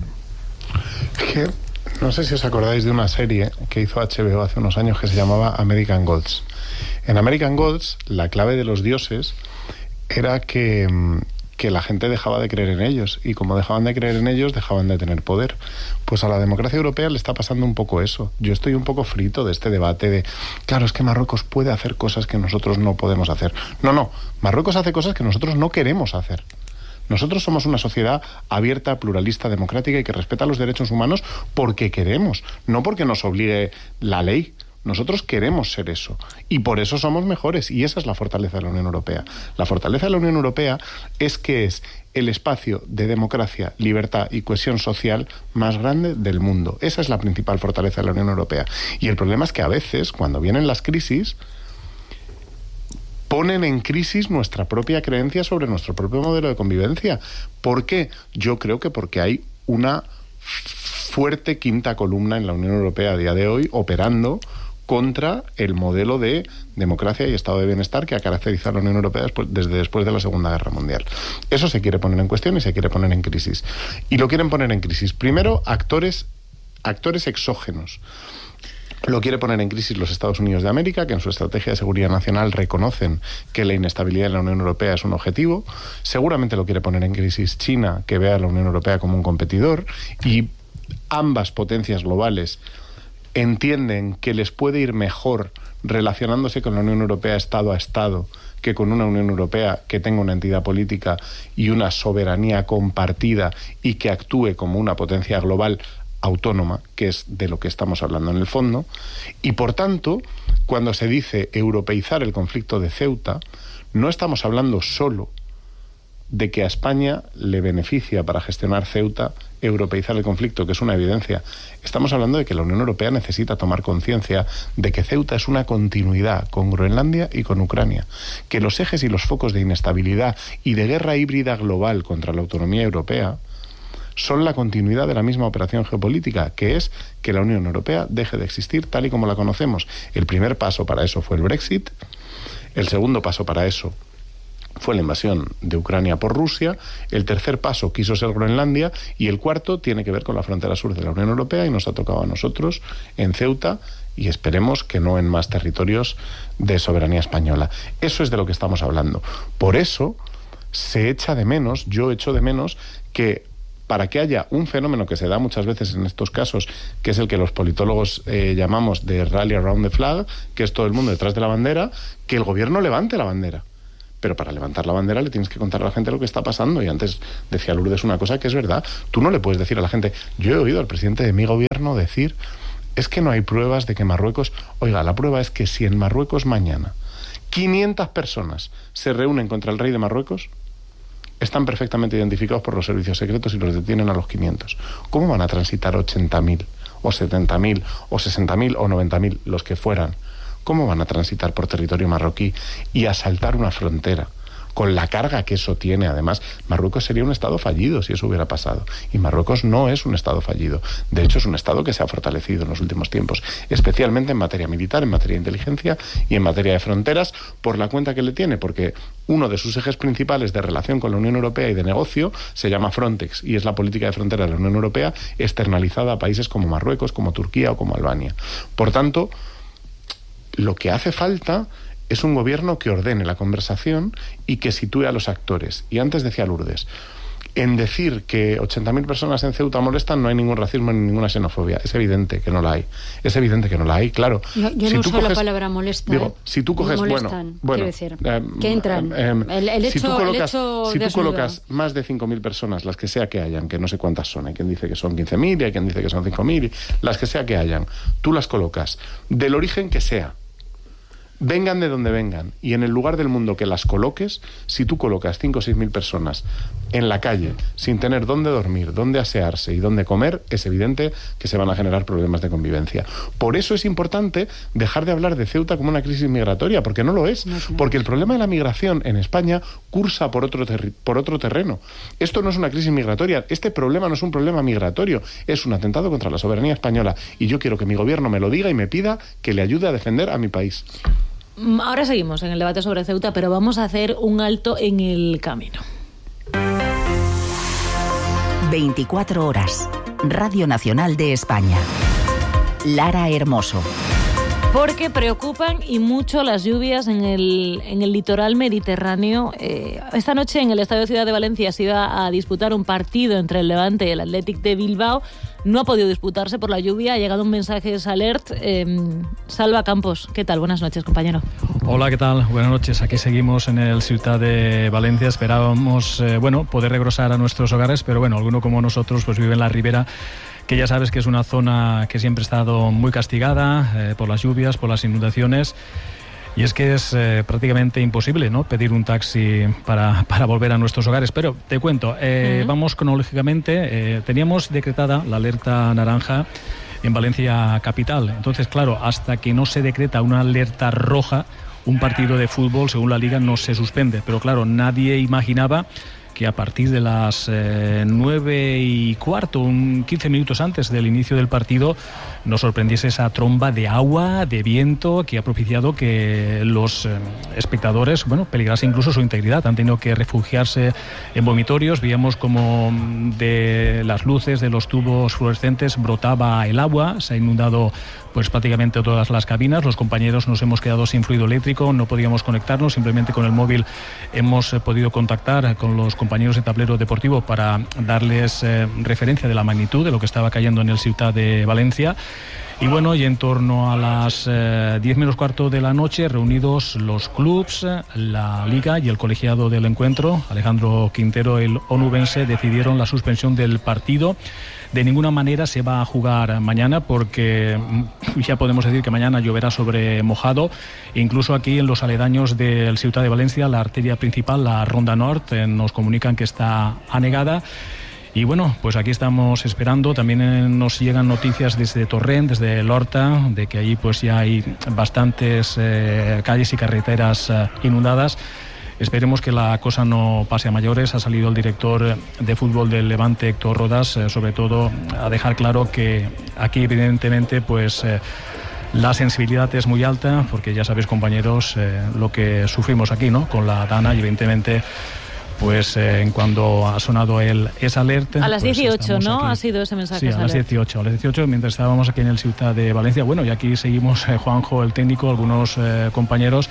Es que no sé si os acordáis de una serie que hizo H B O hace unos años que se llamaba American Gods. En American Gods, la clave de los dioses era que que la gente dejaba de creer en ellos, y como dejaban de creer en ellos, dejaban de tener poder. Pues a la democracia europea le está pasando un poco eso. Yo estoy un poco frito de este debate de, claro, es que Marruecos puede hacer cosas que nosotros no podemos hacer. No, no, Marruecos hace cosas que nosotros no queremos hacer. Nosotros somos una sociedad abierta, pluralista, democrática y que respeta los derechos humanos porque queremos, no porque nos obligue la ley. Nosotros queremos ser eso y por eso somos mejores, y esa es la fortaleza de la Unión Europea. La fortaleza de la Unión Europea es que es el espacio de democracia, libertad y cohesión social más grande del mundo. Esa es la principal fortaleza de la Unión Europea. Y el problema es que a veces, cuando vienen las crisis, ponen en crisis nuestra propia creencia sobre nuestro propio modelo de convivencia. ¿Por qué? Yo creo que porque hay una fuerte quinta columna en la Unión Europea a día de hoy operando contra el modelo de democracia y estado de bienestar que ha caracterizado a la Unión Europea después, desde después de la Segunda Guerra Mundial. Eso se quiere poner en cuestión y se quiere poner en crisis. Y lo quieren poner en crisis. Primero, actores, actores exógenos. Lo quiere poner en crisis los Estados Unidos de América, que en su estrategia de seguridad nacional reconocen que la inestabilidad en la Unión Europea es un objetivo. Seguramente lo quiere poner en crisis China, que ve a la Unión Europea como un competidor. Y ambas potencias globales entienden que les puede ir mejor relacionándose con la Unión Europea Estado a Estado que con una Unión Europea que tenga una entidad política y una soberanía compartida y que actúe como una potencia global autónoma, que es de lo que estamos hablando en el fondo. Y por tanto, cuando se dice europeizar el conflicto de Ceuta, no estamos hablando solo de que a España le beneficia para gestionar Ceuta europeizar el conflicto, que es una evidencia. Estamos hablando de que la Unión Europea necesita tomar conciencia de que Ceuta es una continuidad con Groenlandia y con Ucrania, que los ejes y los focos de inestabilidad y de guerra híbrida global contra la autonomía europea son la continuidad de la misma operación geopolítica, que es que la Unión Europea deje de existir tal y como la conocemos. El primer paso para eso fue el Brexit, el segundo paso para eso fue la invasión de Ucrania por Rusia, el tercer paso quiso ser Groenlandia y el cuarto tiene que ver con la frontera sur de la Unión Europea y nos ha tocado a nosotros en Ceuta y esperemos que no en más territorios de soberanía española. Eso es de lo que estamos hablando. Por eso se echa de menos, yo echo de menos que para que haya un fenómeno que se da muchas veces en estos casos, que es el que los politólogos eh, llamamos de rally around the flag, que es todo el mundo detrás de la bandera, que el gobierno levante la bandera. Pero para levantar la bandera le tienes que contar a la gente lo que está pasando. Y antes decía Lourdes una cosa que es verdad. Tú no le puedes decir a la gente, yo he oído al presidente de mi gobierno decir, es que no hay pruebas de que Marruecos... Oiga, la prueba es que si en Marruecos mañana quinientas personas se reúnen contra el rey de Marruecos, están perfectamente identificados por los servicios secretos y los detienen a los quinientos. ¿Cómo van a transitar ochenta mil, o setenta mil, o sesenta mil, o noventa mil, los que fueran? ¿Cómo van a transitar por territorio marroquí y asaltar una frontera? Con la carga que eso tiene, además, Marruecos sería un estado fallido si eso hubiera pasado. Y Marruecos no es un estado fallido. De hecho, es un estado que se ha fortalecido en los últimos tiempos, especialmente en materia militar, en materia de inteligencia y en materia de fronteras, por la cuenta que le tiene, porque uno de sus ejes principales de relación con la Unión Europea y de negocio se llama Frontex, y es la política de frontera de la Unión Europea externalizada a países como Marruecos, como Turquía o como Albania. Por tanto, lo que hace falta es un gobierno que ordene la conversación y que sitúe a los actores. Y antes decía Lourdes, en decir que ochenta mil personas en Ceuta molestan no hay ningún racismo ni ninguna xenofobia. Es evidente que no la hay. Es evidente que no la hay, claro. No, yo si no tú uso coges, la palabra molesta. Digo, ¿eh? si tú coges, no bueno, molestan, bueno, decir, eh, que entran. Eh, el, el, hecho, si tú colocas, el hecho si tú desnudo. colocas más de cinco mil personas, las que sea que hayan, que no sé cuántas son, hay quien dice que son quince mil y hay quien dice que son cinco mil, las que sea que hayan, tú las colocas del origen que sea, vengan de donde vengan, y en el lugar del mundo que las coloques, si tú colocas cinco o seis mil personas en la calle sin tener dónde dormir, dónde asearse y dónde comer, es evidente que se van a generar problemas de convivencia. Por eso es importante dejar de hablar de Ceuta como una crisis migratoria, porque no lo es, no, no. Porque el problema de la migración en España cursa por otro, terri- por otro terreno. Esto no es una crisis migratoria, este problema no es un problema migratorio, es un atentado contra la soberanía española, y yo quiero que mi gobierno me lo diga y me pida que le ayude a defender a mi país. Ahora seguimos en el debate sobre Ceuta, pero vamos a hacer un alto en el camino. veinticuatro horas. Radio Nacional de España. Lara Hermoso. Porque preocupan y mucho las lluvias en el, en el litoral mediterráneo. Eh, esta noche en el Estadio Ciudad de Valencia se iba a disputar un partido entre el Levante y el Athletic de Bilbao. No ha podido disputarse por la lluvia. Ha llegado un mensaje de alert. Eh, Salva Campos, ¿qué tal? Buenas noches, compañero. Hola, ¿qué tal? Buenas noches. Aquí seguimos en el Ciudad de Valencia. Esperábamos, eh, bueno, poder regresar a nuestros hogares, pero bueno, alguno como nosotros pues vive en la ribera, que ya sabes que es una zona que siempre ha estado muy castigada eh, por las lluvias, por las inundaciones. Y es que es eh, prácticamente imposible, ¿no?, pedir un taxi para, para volver a nuestros hogares. Pero te cuento, eh, uh-huh. vamos cronológicamente. Eh, teníamos decretada la alerta naranja en Valencia capital. Entonces, claro, hasta que no se decreta una alerta roja, un partido de fútbol, según la Liga, no se suspende. Pero claro, nadie imaginaba que a partir de las eh, nueve y cuarto, un quince minutos antes del inicio del partido, nos sorprendiese esa tromba de agua, de viento, que ha propiciado que los eh, espectadores, bueno, peligrase incluso su integridad. Han tenido que refugiarse en vomitorios. Veíamos como de las luces de los tubos fluorescentes brotaba el agua. Se ha inundado pues prácticamente todas las cabinas. Los compañeros nos hemos quedado sin fluido eléctrico, no podíamos conectarnos, simplemente con el móvil hemos eh, podido contactar con los compañeros de Tablero Deportivo para darles eh, referencia de la magnitud de lo que estaba cayendo en el Ciutat de Valencia. Y bueno, y en torno a las eh, diez menos cuarto de la noche, reunidos los clubs, la Liga y el colegiado del encuentro, Alejandro Quintero, el onubense, decidieron la suspensión del partido. De ninguna manera se va a jugar mañana porque ya podemos decir que mañana lloverá sobre mojado. Incluso aquí en los aledaños del Ciutat de Valencia, la arteria principal, la Ronda Norte, nos comunican que está anegada. Y bueno, pues aquí estamos esperando. También nos llegan noticias desde Torrent, desde el Horta, de que allí pues ya hay bastantes eh, calles y carreteras eh, inundadas. Esperemos que la cosa no pase a mayores. Ha salido el director de fútbol del Levante, Héctor Rodas, eh, sobre todo a dejar claro que aquí evidentemente pues eh, la sensibilidad es muy alta, porque ya sabéis, compañeros, eh, lo que sufrimos aquí, ¿no?, con la Dana, y evidentemente pues eh, en cuando ha sonado el esa alerta a las pues dieciocho, ¿no? Aquí. Ha sido ese mensaje. Sí, a las dieciocho, a las dieciocho, mientras estábamos aquí en el Ciutat de Valencia. Bueno, y aquí seguimos, eh, Juanjo, el técnico, algunos eh, compañeros,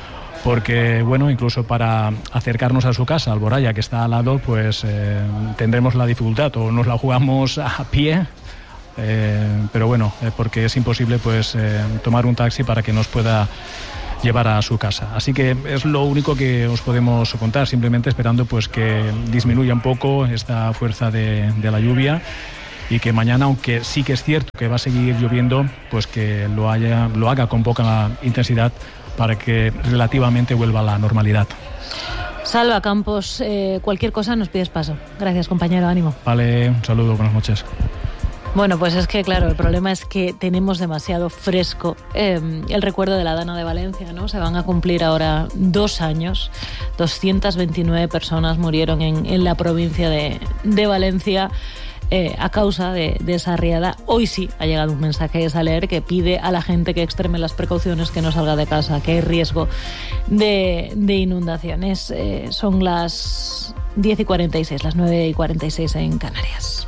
porque bueno, incluso para acercarnos a su casa, Alboraya, que está al lado, pues eh, tendremos la dificultad, o nos la jugamos a pie, eh, pero bueno, eh, porque es imposible pues eh, tomar un taxi para que nos pueda llevar a su casa. Así que es lo único que os podemos contar, simplemente esperando pues que disminuya un poco esta fuerza de, de la lluvia, y que mañana, aunque sí que es cierto que va a seguir lloviendo, pues que lo haya, lo haga con poca intensidad para que relativamente vuelva a la normalidad. Salva Campos, eh, cualquier cosa nos pides paso. Gracias, compañero, ánimo. Vale, un saludo, buenas noches. Bueno, pues es que, claro, el problema es que tenemos demasiado fresco eh, el recuerdo de la Dana de Valencia, ¿no? Se van a cumplir ahora dos años. doscientas veintinueve personas murieron en, en la provincia de, de Valencia eh, a causa de, de esa riada. Hoy sí ha llegado un mensaje de Saler que pide a la gente que extreme las precauciones, que no salga de casa, que hay riesgo de, de inundaciones. Eh, son las diez y cuarenta y seis, las nueve y cuarenta y seis en Canarias.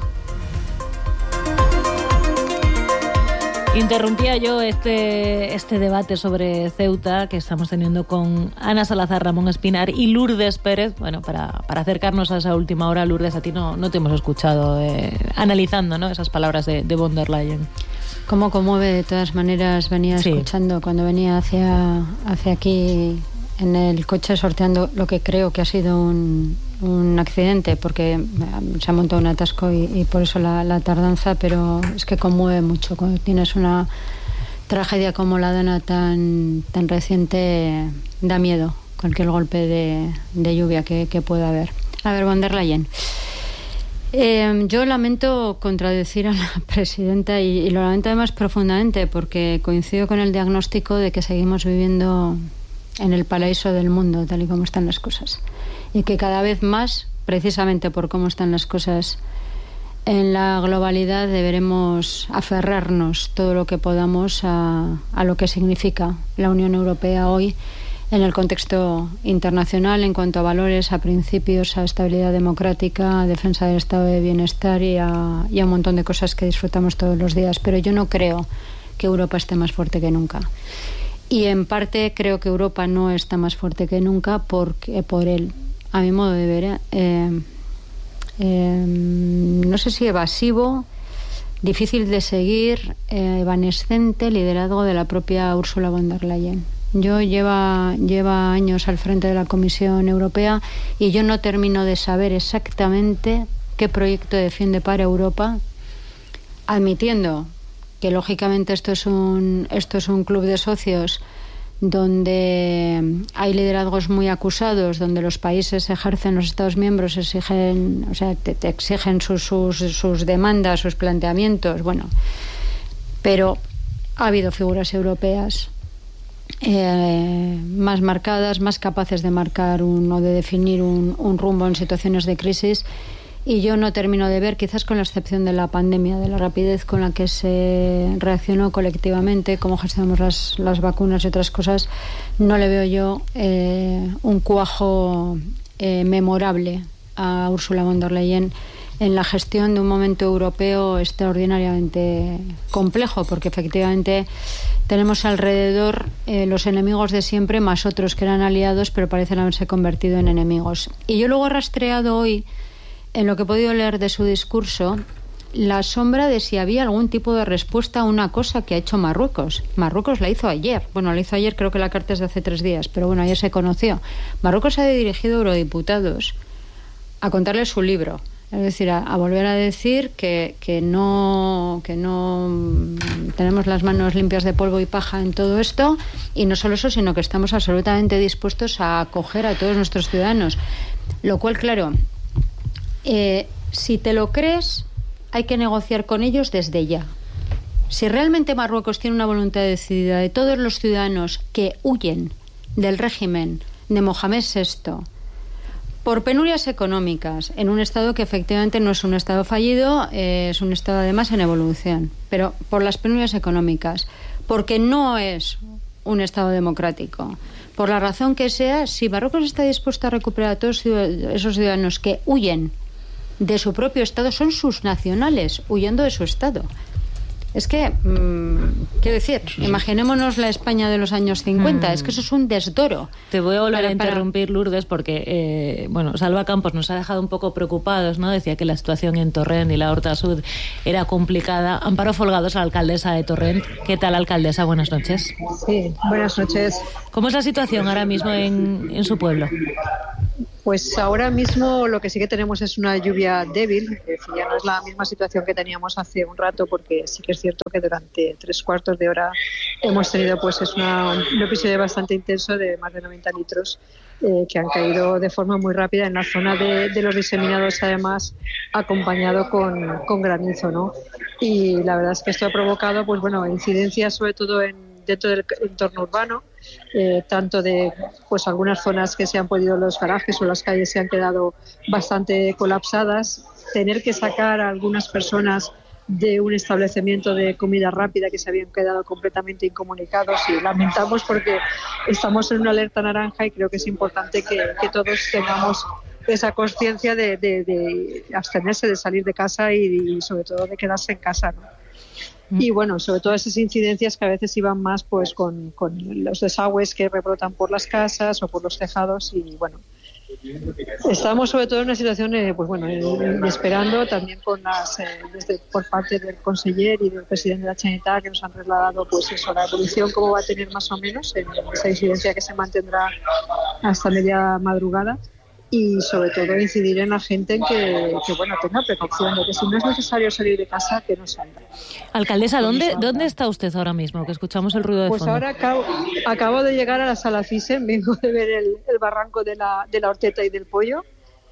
Interrumpía yo este, este debate sobre Ceuta que estamos teniendo con Ana Salazar, Ramón Espinar y Lourdes Pérez. Bueno, para, para acercarnos a esa última hora, Lourdes, a ti no, no te hemos escuchado eh, analizando, ¿no?, esas palabras de, de von der Leyen. Cómo conmueve, de todas maneras, venía sí. escuchando cuando venía hacia, hacia aquí en el coche, sorteando lo que creo que ha sido un, un accidente, porque se ha montado un atasco y, y por eso la, la tardanza, pero es que conmueve mucho. Cuando tienes una tragedia como la Dana tan, tan reciente, da miedo cualquier golpe de, de lluvia que, que pueda haber. A ver, von der Leyen. Eh, yo lamento contradecir a la presidenta y, y lo lamento además profundamente, porque coincido con el diagnóstico de que seguimos viviendo en el paraíso del mundo, tal y como están las cosas, y que cada vez más, precisamente por cómo están las cosas en la globalidad, deberemos aferrarnos todo lo que podamos a, a lo que significa la Unión Europea hoy en el contexto internacional, en cuanto a valores, a principios, a estabilidad democrática, a defensa del estado de bienestar y a, y a un montón de cosas que disfrutamos todos los días. Pero yo no creo que Europa esté más fuerte que nunca. Y en parte creo que Europa no está más fuerte que nunca porque, por el, a mi modo de ver, eh, eh, no sé si evasivo, difícil de seguir, eh, evanescente liderazgo de la propia Ursula von der Leyen. Yo lleva, lleva años al frente de la Comisión Europea y yo no termino de saber exactamente qué proyecto defiende para Europa, admitiendo que lógicamente esto es un, esto es un club de socios donde hay liderazgos muy acusados, donde los países ejercen, los Estados miembros exigen, o sea, te, te exigen sus, sus, sus demandas, sus planteamientos, bueno, pero ha habido figuras europeas eh, más marcadas, más capaces de marcar un, o de definir un, un rumbo en situaciones de crisis. Y yo no termino de ver, quizás con la excepción de la pandemia, de la rapidez con la que se reaccionó colectivamente, cómo gestionamos las, las vacunas y otras cosas, no le veo yo eh, un cuajo eh, memorable a Ursula von der Leyen en la gestión de un momento europeo extraordinariamente complejo, porque efectivamente tenemos alrededor eh, los enemigos de siempre, más otros que eran aliados, pero parecen haberse convertido en enemigos. Y yo luego he rastreado hoy, en lo que he podido leer de su discurso, la sombra de si había algún tipo de respuesta a una cosa que ha hecho Marruecos. Marruecos la hizo ayer. Bueno, la hizo ayer, creo que la carta es de hace tres días, pero bueno, ayer se conoció. Marruecos ha dirigido a eurodiputados a contarles su libro. Es decir, a, a volver a decir que, que, no, que no tenemos las manos limpias de polvo y paja en todo esto. Y no solo eso, sino que estamos absolutamente dispuestos a acoger a todos nuestros ciudadanos. Lo cual, claro... Eh, si te lo crees, hay que negociar con ellos desde ya. Si realmente Marruecos tiene una voluntad decidida de todos los ciudadanos que huyen del régimen de Mohamed sexto por penurias económicas, en un estado que efectivamente no es un estado fallido, eh, es un estado además en evolución, pero por las penurias económicas, porque no es un estado democrático, por la razón que sea, si Marruecos está dispuesto a recuperar a todos esos ciudadanos que huyen de su propio Estado, son sus nacionales huyendo de su Estado. Es que, mmm, quiero decir, imaginémonos la España de los años cincuenta, mm. es que eso es un desdoro. Te voy a volver para, a interrumpir, para... Lourdes, porque, eh, bueno, Salva Campos nos ha dejado un poco preocupados, ¿no? Decía que la situación en Torrent y la Horta Sud era complicada. Amparo Folgados, la alcaldesa de Torrent. ¿Qué tal, alcaldesa? Buenas noches. Sí, buenas noches. ¿Cómo es la situación ahora mismo en, en su pueblo? Pues ahora mismo lo que sí que tenemos es una lluvia débil, es decir, ya no es la misma situación que teníamos hace un rato, porque sí que es cierto que durante tres cuartos de hora hemos tenido pues es una, un episodio bastante intenso de más de noventa litros eh, que han caído de forma muy rápida en la zona de, de los diseminados, además acompañado con, con granizo, ¿no? Y la verdad es que esto ha provocado pues bueno incidencias sobre todo en dentro del entorno urbano, eh, tanto de pues algunas zonas que se han podido, los garajes o las calles se han quedado bastante colapsadas, tener que sacar a algunas personas de un establecimiento de comida rápida que se habían quedado completamente incomunicados, y lamentamos porque estamos en una alerta naranja y creo que es importante que, que todos tengamos esa conciencia de, de, de abstenerse de salir de casa y, y sobre todo de quedarse en casa, ¿no? Y bueno, sobre todo esas incidencias que a veces iban más pues con, con los desagües que rebrotan por las casas o por los tejados, y bueno, estamos sobre todo en una situación eh, pues bueno, eh, esperando también con las eh, desde por parte del conseller y del presidente de la Generalitat, que nos han trasladado pues eso, la evolución cómo va a tener más o menos en esa incidencia que se mantendrá hasta media madrugada. Y sobre todo incidir en la gente en que, que bueno, tenga precaución, de que si no es necesario salir de casa, que no salga. Alcaldesa, ¿dónde, ¿dónde está usted ahora mismo? Que escuchamos el ruido de pues fondo. Pues ahora acabo, acabo de llegar a la sala Thyssen, vengo de ver el, el barranco de la, de la Horteta y del Pollo.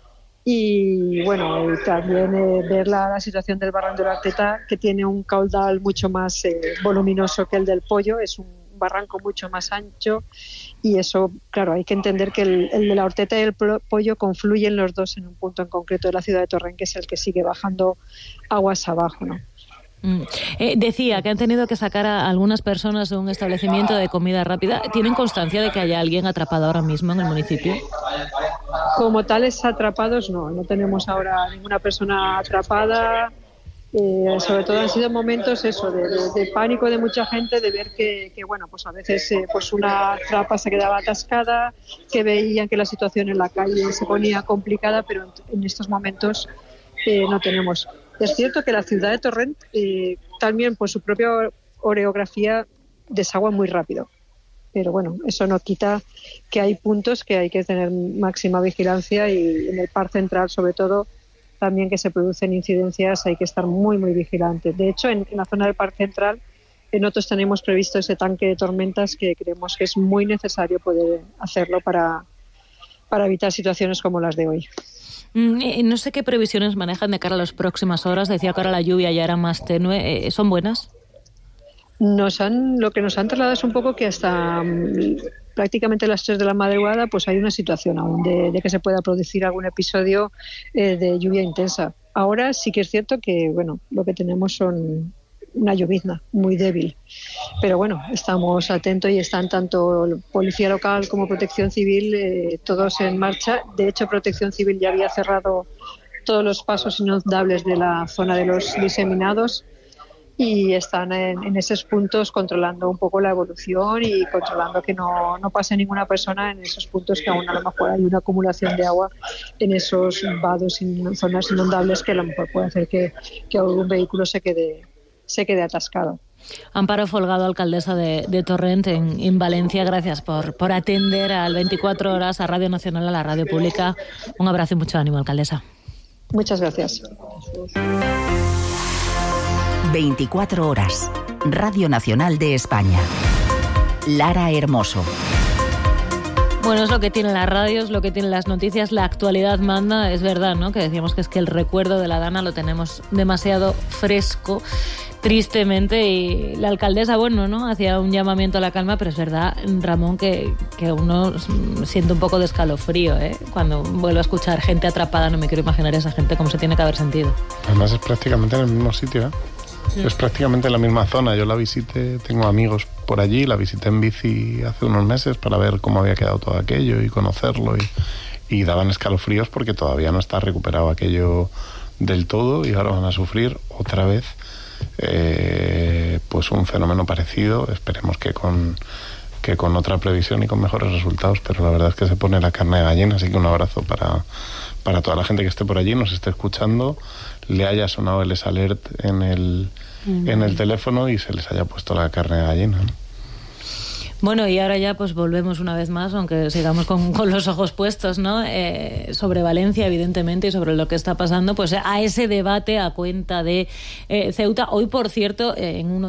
Y bueno, también eh, ver la, la situación del barranco de la Horteta, que tiene un caudal mucho más eh, voluminoso que el del Pollo, es un barranco mucho más ancho, y eso, claro, hay que entender que el, el de la Horteta y el Pollo confluyen los dos en un punto en concreto de la ciudad de Torrent, que es el que sigue bajando aguas abajo, ¿no? Mm. Eh, decía que han tenido que sacar a algunas personas de un establecimiento de comida rápida. ¿Tienen constancia de que haya alguien atrapado ahora mismo en el municipio? Como tales atrapados, no, no tenemos ahora ninguna persona atrapada. Eh, sobre todo han sido momentos eso de, de, de pánico de mucha gente, de ver que, que bueno, pues a veces eh, pues una trapa se quedaba atascada, que veían que la situación en la calle se ponía complicada, pero en, en estos momentos eh, no tenemos. Es cierto que la ciudad de Torrent eh, también por su propia orografía desagua muy rápido, pero bueno, eso no quita que hay puntos que hay que tener máxima vigilancia, y en el Parc Central sobre todo también, que se producen incidencias, hay que estar muy, muy vigilantes. De hecho, en, en la zona del Parc Central, eh, nosotros tenemos previsto ese tanque de tormentas que creemos que es muy necesario poder hacerlo para, para evitar situaciones como las de hoy. Mm, no sé qué previsiones manejan de cara a las próximas horas. Decía que ahora la lluvia ya era más tenue. ¿Son buenas? Nos han, lo que nos han trasladado es un poco que hasta um, prácticamente las tres de la madrugada pues hay una situación aún de, de que se pueda producir algún episodio eh, de lluvia intensa. Ahora sí que es cierto que bueno, lo que tenemos son una llovizna muy débil, pero bueno, estamos atentos y están tanto Policía Local como Protección Civil eh, todos en marcha. De hecho, Protección Civil ya había cerrado todos los pasos inundables de la zona de los diseminados y están en, en esos puntos controlando un poco la evolución y controlando que no, no pase ninguna persona en esos puntos que aún a lo mejor hay una acumulación de agua en esos vados y zonas inundables que a lo mejor puede hacer que, que algún vehículo se quede, se quede atascado. Amparo Folgado, alcaldesa de, de Torrent en, en Valencia, gracias por, por atender al veinticuatro horas, a Radio Nacional, a la radio pública. Un abrazo y mucho ánimo, alcaldesa. Muchas gracias. veinticuatro horas. Radio Nacional de España. Lara Hermoso. Bueno, es lo que tienen las radios, lo que tienen las noticias, la actualidad manda, es verdad, ¿no? Que decíamos que es que el recuerdo de la Dana lo tenemos demasiado fresco, tristemente, y la alcaldesa, bueno, ¿no? Hacía un llamamiento a la calma, pero es verdad, Ramón, que, que uno siente un poco de escalofrío, ¿eh? Cuando vuelvo a escuchar gente atrapada, no me quiero imaginar a esa gente cómo se tiene que haber sentido. Además es prácticamente en el mismo sitio, ¿eh? Sí. Es prácticamente en la misma zona. Yo la visité, tengo amigos por allí, la visité en bici hace unos meses para ver cómo había quedado todo aquello y conocerlo, y, y daban escalofríos porque todavía no está recuperado aquello del todo y ahora van a sufrir otra vez eh, pues un fenómeno parecido. Esperemos que con, que con otra previsión y con mejores resultados, pero la verdad es que se pone la carne de gallina, así que un abrazo para, para toda la gente que esté por allí, nos esté escuchando, le haya sonado el S-Alert en el, mm. en el teléfono y se les haya puesto la carne de gallina, ¿no? Bueno, y ahora ya pues volvemos una vez más, aunque sigamos con, con los ojos puestos, ¿no? Eh, sobre Valencia, evidentemente, y sobre lo que está pasando, pues a ese debate a cuenta de eh, Ceuta. Hoy, por cierto, eh, en uno